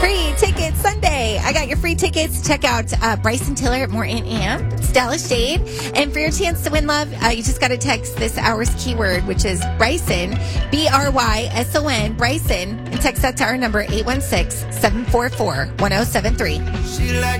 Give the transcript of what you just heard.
Free tickets Sunday. I got your free tickets. Check out Bryson Tiller at Morton Amp, Stella Shade. And for your chance to win, love, you just got to text this hour's keyword, which is Bryson, Bryson, Bryson, and text that to our number 816-744-1073.